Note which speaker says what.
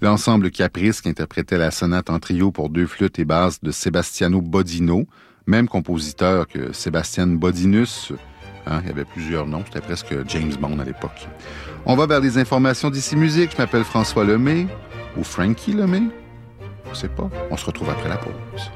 Speaker 1: L'ensemble Caprice qui interprétait la sonate en trio pour 2 flûtes et basses de Sebastiano Bodino, même compositeur que Sébastien Bodinus. Il y avait plusieurs noms, c'était presque James Bond à l'époque. On va vers les informations d'ici musique. Je m'appelle François Lemay, ou Frankie Lemay, je sais pas. On se retrouve après la pause.